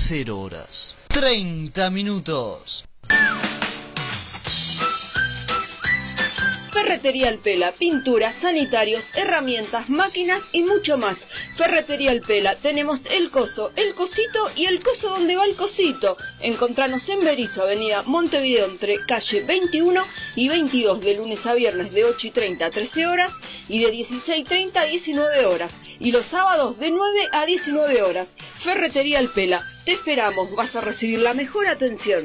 0 horas 30 minutos. Ferretería El Pela, pinturas, sanitarios, herramientas, máquinas y mucho más. Ferretería El Pela, tenemos el coso, el cosito y el coso donde va el cosito. Encontranos en Berisso, avenida Montevideo, entre calle 21 y 22, de lunes a viernes de 8:30 a 13 horas y de 16:30 a 19 horas. Y los sábados de 9 a 19 horas. Ferretería El Pela, te esperamos, vas a recibir la mejor atención.